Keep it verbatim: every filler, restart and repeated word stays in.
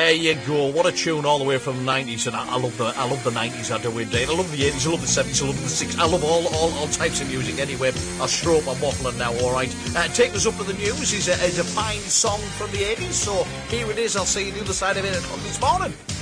There you go. What a tune all the way from the nineties. And I, I love the I love the nineties. I do indeed. I love the eighties. I love the seventies. I love the sixties. I love all, all, all types of music anyway. I'll shut up. I'm waffling now, all right. Uh, take us up to the news is a, is a fine song from the eighties. So here it is. I'll see you the other side of eight o'clock this morning.